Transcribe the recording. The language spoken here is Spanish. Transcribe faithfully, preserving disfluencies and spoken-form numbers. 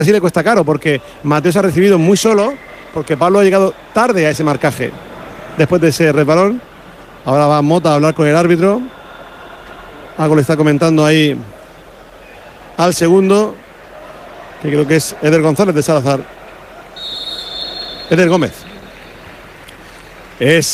así le cuesta caro, porque Mateo se ha recibido muy solo, porque Pablo ha llegado tarde a ese marcaje. Después de ese resbalón, ahora va Mota a hablar con el árbitro. Algo le está comentando ahí al segundo, que creo que es Eder González de Salazar. Eder Gómez. Es